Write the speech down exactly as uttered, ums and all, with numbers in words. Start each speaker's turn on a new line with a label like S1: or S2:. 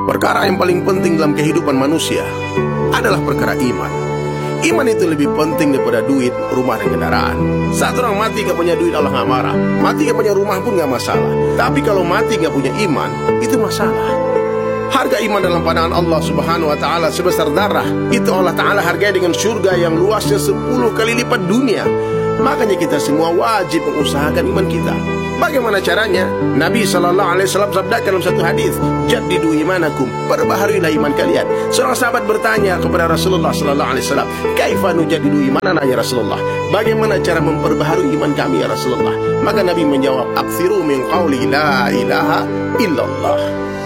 S1: Perkara yang paling penting dalam kehidupan manusia adalah perkara iman. Iman itu lebih penting daripada duit, rumah, dan kendaraan. Saat orang mati gak punya duit, Allah gak marah. Mati gak punya rumah pun gak masalah. Tapi kalau mati gak punya iman, itu masalah. Harga iman dalam pandangan Allah subhanahu wa ta'ala sebesar darah. Itu Allah ta'ala hargai dengan surga yang luasnya sepuluh kali lipat dunia. Makanya kita semua wajib mengusahakan iman kita. Bagaimana caranya? Nabi sallallahu alaihi wasallam sabdakan dalam satu hadis, "Jaddidu imanakum," perbaharilah iman kalian. Seorang sahabat bertanya kepada Rasulullah sallallahu alaihi wasallam, "Kaifa nujaddidu imanana ya Rasulullah?" Bagaimana cara memperbaharui iman kami ya Rasulullah? Maka Nabi menjawab, "Aktsiru min qauli la ilaha illallah."